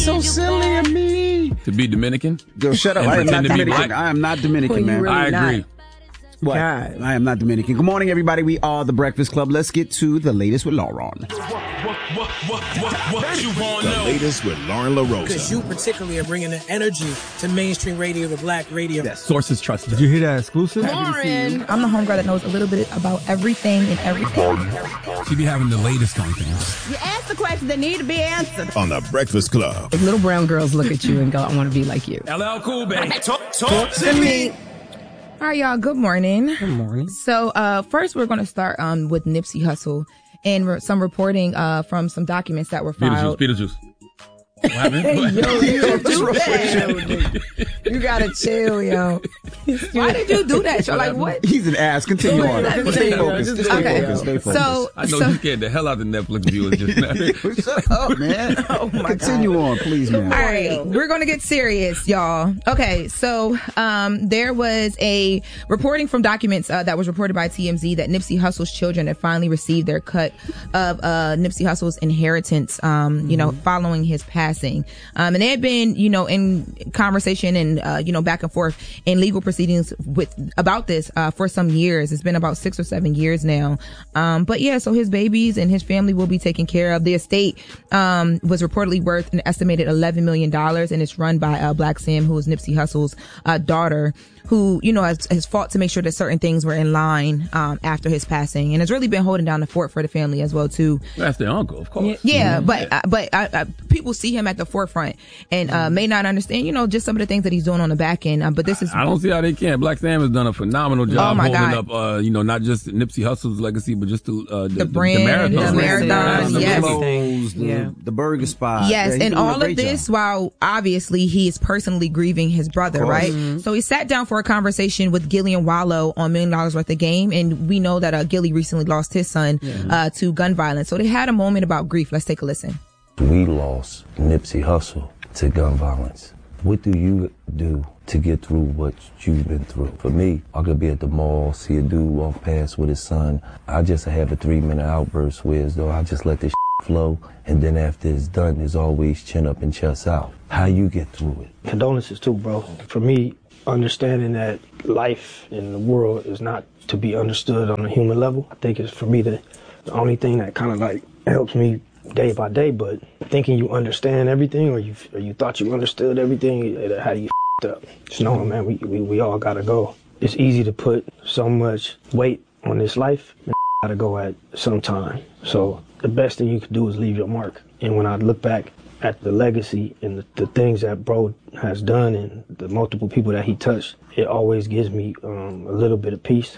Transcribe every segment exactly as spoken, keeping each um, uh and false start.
So silly of me. To be Dominican? Yo, shut up. I am not Dominican. I am not Dominican, man. Really I agree. Not. What? God. I am not Dominican. Good morning, everybody. We are The Breakfast Club. Let's get to the latest with Lauren. What, what, what, what, what, what you want to know? The latest with Lauren LaRosa. Because you particularly are bringing the energy to mainstream radio, the black radio. Yes. Sources trusted. Did you hear that exclusive? Lauren. I'm the homegirl that knows a little bit about everything and everything. She be having the latest on things. You ask the questions that need to be answered. On The Breakfast Club. If little brown girls look at you and go, I want to be like you. L L Cool, baby. Talk, talk, talk to me. All right, y'all. Good morning. Good morning. So, uh, first, we're going to start um, with Nipsey Hussle and re- some reporting uh, from some documents that were filed. Beetlejuice, Beetlejuice. What happened? Hey, yo, you don't do that. You gotta chill, yo. Why did you do that? You're like, what? He's an ass. Continue on. Stay focused. Stay Okay. focused. Stay focused. So, I know so, you scared the hell out of the Netflix viewers just now. Shut up, man. Oh my Continue God. on, please, man. All right, we're going to get serious, y'all. Okay, so um, there was a reporting from documents uh, that was reported by T M Z that Nipsey Hussle's children had finally received their cut of uh, Nipsey Hussle's inheritance, um, you know, following his passing. Um, and they had been, you know, in conversation and, uh, you know, back and forth in legal proceedings with about this uh, for some years. It's been about six or seven years now. Um, but yeah, so his babies and his family will be taken care of. The estate um, was reportedly worth an estimated eleven million dollars, and it's run by uh, Black Sam, who is Nipsey Hussle's uh, daughter, who, you know, has, has fought to make sure that certain things were in line um, after his passing, and has really been holding down the fort for the family as well, too. That's their uncle, of course. Yeah, mm-hmm. but uh, but uh, uh, people see him at the forefront and uh, may not understand, you know, just some of the things that he's doing on the back end. Uh, but this is... I don't see how they can. Black Sam has done a phenomenal job oh my holding God. up, uh, you know, not just Nipsey Hussle's legacy, but just the, uh, the, the brand, the, the marathon. the marathon, the yes. clothes, the, yeah. the burger spot. Yes, yeah, and all of this job. While obviously he is personally grieving his brother, right? Mm-hmm. So he sat down for a conversation with Gillian Wallow on Million Dollars Worth of Game, and we know that uh, Gilly recently lost his son mm-hmm. uh, to gun violence. So they had a moment about grief. Let's take a listen. We lost Nipsey Hussle to gun violence. What do you do to get through what you've been through? For me, I could be at the mall, see a dude walk past with his son. I just have a three-minute outburst where as though I just let this flow, and then after it's done, there's always chin up and chest out. How you get through it? Condolences too, bro. For me, understanding that life in the world is not to be understood on a human level, I think it's for me the, the only thing that kind of like helps me day by day. But thinking you understand everything, or you or you thought you understood everything, how do you f***ed up? Just know, man, we, we we all gotta go. It's easy to put so much weight on this life, and gotta go at some time. So the best thing you can do is leave your mark. And when I look back at the legacy and the, the things that bro has done and the multiple people that he touched, it always gives me um, a little bit of peace.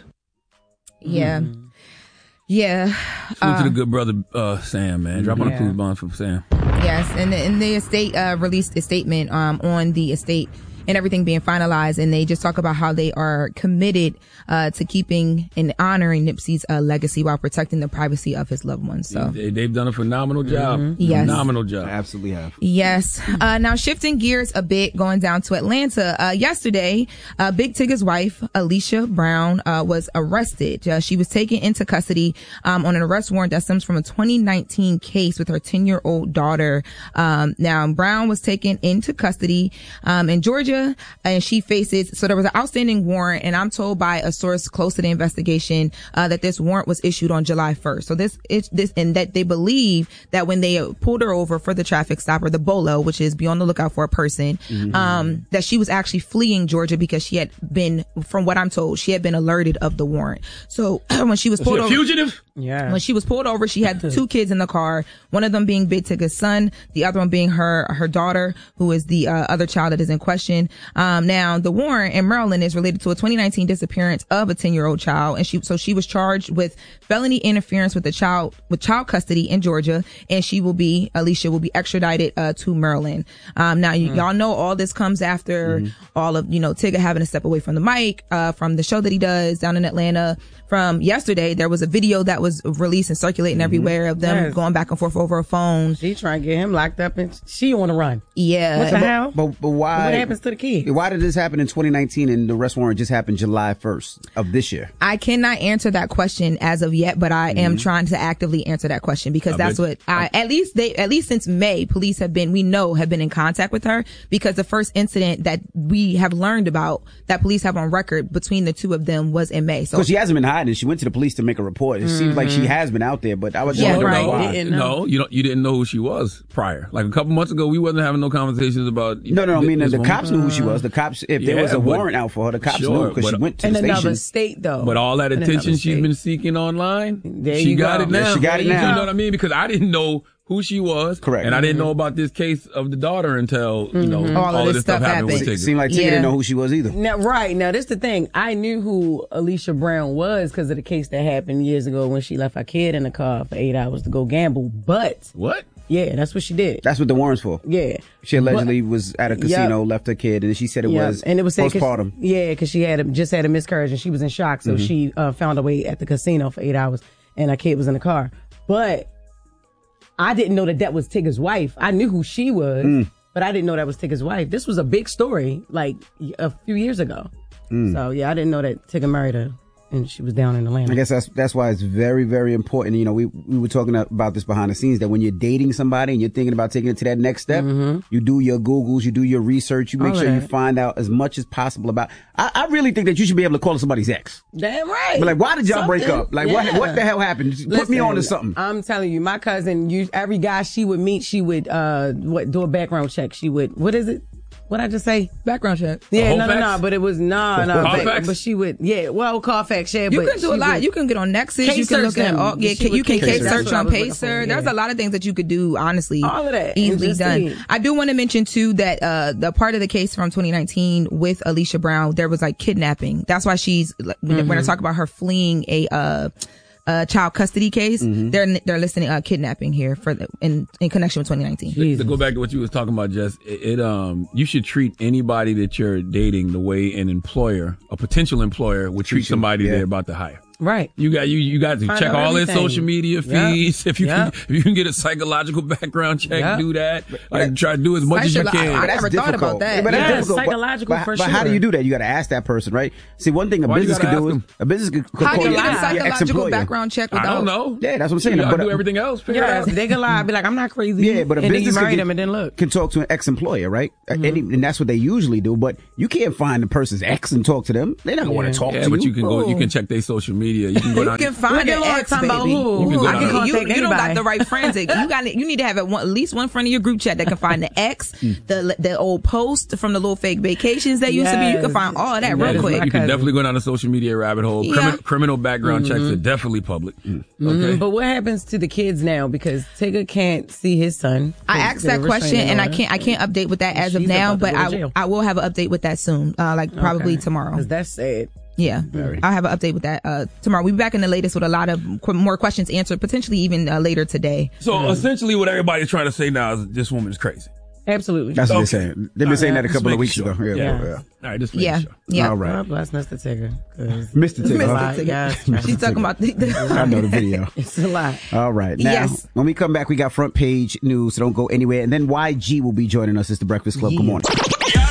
Yeah. Mm. Yeah. Salute uh, to the good brother, uh, Sam, man. Drop yeah. on a cruise bond for Sam. Yes. And the, and the estate uh, released a statement um, on the estate and everything being finalized, and they just talk about how they are committed uh, to keeping and honoring Nipsey's uh, legacy while protecting the privacy of his loved ones. So they, they've done a phenomenal job. Mm-hmm. Yes. Phenomenal job. I absolutely have. Yes. Uh, now shifting gears a bit, going down to Atlanta. Uh, yesterday, uh, Big Tigger's wife, Alicia Brown, uh, was arrested. Uh, she was taken into custody um, on an arrest warrant that stems from a twenty nineteen case with her ten-year-old daughter. Um, now, Brown was taken into custody um, in Georgia, and she faces, so there was an outstanding warrant, and I'm told by a source close to the investigation uh, that this warrant was issued on July first. So this is this, and that they believe that when they pulled her over for the traffic stop, or the BOLO, which is be on the lookout for a person, mm-hmm. um, that she was actually fleeing Georgia because she had been, from what I'm told, she had been alerted of the warrant. So when she was pulled was she a over, fugitive? Yeah. When she was pulled over, she had two kids in the car, one of them being Big Tigger's son, the other one being her, her daughter, who is the uh, other child that is in question. Um, now the warrant in Maryland is related to a twenty nineteen disappearance of a ten year old child. And she, so she was charged with felony interference with the child, with child custody in Georgia. And she will be, Alicia will be extradited, uh, to Maryland. Um, now y- mm. y'all know all this comes after mm. all of, you know, Tigger having to step away from the mic, uh, from the show that he does down in Atlanta. From yesterday, there was a video that was released and circulating mm-hmm. everywhere of them yes. going back and forth over a phone. She trying to get him locked up and she on the run. Yeah. What the but, hell? But, but why? What happens to the kid? Why did this happen in twenty nineteen and the arrest warrant just happened July first of this year? I cannot answer that question as of yet, but I mm-hmm. am trying to actively answer that question because I that's bet, what I, at least they, at least since May, police have been, we know have been in contact with her because the first incident that we have learned about that police have on record between the two of them was in May. So she hasn't been hiding. She went to the police to make a report. It mm-hmm. seems like she has been out there, but I was just yeah, wondering right. why. Didn't know. No, you don't. You didn't know who she was prior. Like a couple months ago, we wasn't having no conversations about. No, no, I mean the woman. cops knew who she was. The cops, if yeah, there was a but, warrant out for her, the cops sure, knew because she went to in the station. another state, though. But all that in attention she's been seeking online, there she you got go. it now. Yeah, she got it now. You know what I mean? Because I didn't know who she was. Correct. And I didn't mm-hmm. know about this case of the daughter until, you know, mm-hmm. all, all of this stuff, stuff happened with happened. Tigger. It seemed like Tigger yeah. didn't know who she was either. Now, right. Now, this is the thing. I knew who Alicia Brown was because of the case that happened years ago when she left her kid in the car for eight hours to go gamble. But. What? Yeah, that's what she did. That's what the warrant's for. Yeah. She allegedly but, was at a casino, yep. left her kid, and she said it yep. was and it was postpartum. Cause, yeah, because she had a, just had a miscarriage and she was in shock. So mm-hmm. she uh, found her way at the casino for eight hours and her kid was in the car. But I didn't know that that was Tigger's wife. I knew who she was, mm. but I didn't know that was Tigger's wife. This was a big story like a few years ago. Mm. So, yeah, I didn't know that Tigger married her. And she was down in Atlanta. I guess that's that's why it's very, very important. You know, we we were talking about this behind the scenes that when you're dating somebody and you're thinking about taking it to that next step, mm-hmm. you do your Googles, you do your research, you make All sure that. you find out as much as possible about. I, I really think that you should be able to call somebody's ex. Damn right. But like, why did y'all something. break up? Like, yeah. what what the hell happened? Just Listen, put me on to something. I'm telling you, my cousin, you, every guy she would meet, she would uh what do a background check. She would what is it? What I just say? Background check. Yeah, no, no, no, but it was no, no. Carfax? But she would, yeah, well, Carfax, yeah. You but can do a lot. Would, you can get on Nexus. You can look at all. Yeah, you can case search on Pacer. Yeah. There's a lot of things that you could do. Honestly, all of that easily done. I do want to mention too that uh the part of the case from twenty nineteen with Alicia Brown, there was like kidnapping. That's why she's mm-hmm. when I talk about her fleeing a uh. Uh, child custody case. Mm-hmm. They're they're listing uh, kidnapping here for the, in in connection with twenty nineteen. To, to go back to what you was talking about, Jess, it, it um you should treat anybody that you're dating the way an employer, a potential employer, would treat somebody yeah. they're about to hire. Right. You got you you got to Find check all their everything. social media feeds. Yep. If you yep. can if you can get a psychological background check, yep. do that. Like try to do as much as you can. I, I never thought about that. But yeah, that's difficult. Psychological but, for but, sure. But how do you do that? You got to ask that person, right? See, one thing a Why business could do is a business could, could how call do you you get a your psychological background check without? I don't know. Yeah, that's what I'm saying. You but do everything else. Figure yeah, it out. they can lie. Be like, I'm not crazy. Yeah, but a and business then you marry can, them and then look. can talk to an ex-employer, right? Mm-hmm. And, and that's what they usually do. But you can't find the person's ex and talk to them. They're not going to want to talk yeah, to but you. you can go. You can check their social media. You can go down. You can find an ex, baby. Who? You, I can you, you, contact you don't got anybody. the right friends. You got you need to have at, one, at least one friend in your group chat that can find the ex, the the old post from the little fake vacations that used yes. to be. You can find all of that real That quick. You can definitely go down the social media rabbit hole. Yeah. Crimin- criminal background Mm-hmm. checks are definitely public. Mm-hmm. Okay. But what happens to the kids now? Because Tigger can't see his son. I asked that question and I can't I can't update with that as of She's now, about to but go to I jail. I will have an update with that soon. Uh, like probably Okay. tomorrow. Because that's sad. Yeah, Very. I'll have an update with that uh, tomorrow. We'll be back in the latest with a lot of qu- more questions answered, potentially even uh, later today. So mm. essentially, what everybody's trying to say now is this woman is crazy. Absolutely. That's what Okay. they're saying. They've been saying that a Just couple of making weeks sure. ago. Yeah, Yeah. yeah. All right, just making Yeah, sure. yeah. All right. God bless Mister Tigger. Mister Tigger. Mister huh? Tigger. Yes. She's talking about the, the I know the video. It's a lot. All right. Now, Yes. when we come back, we got front page news, so don't go anywhere. And then Y G will be joining us. It's the Breakfast Club. Yeah. Good morning.